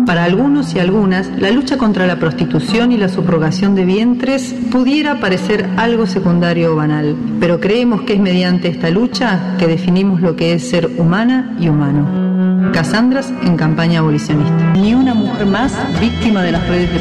Para algunos y algunas, la lucha contra la prostitución y la subrogación de vientres pudiera parecer algo secundario o banal, pero creemos que es mediante esta lucha que definimos lo que es ser humana y humano. Casandras en campaña abolicionista. Ni una mujer más víctima de las redes de